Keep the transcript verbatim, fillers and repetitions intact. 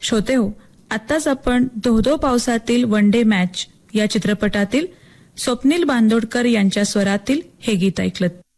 श्रोते हो, आत्ताच आपण धो धो पावसातील वन डे मॅच या चित्रपटातील स्वप्नील बांदोडकर यांच्या स्वरातील हे गीत ऐकलं.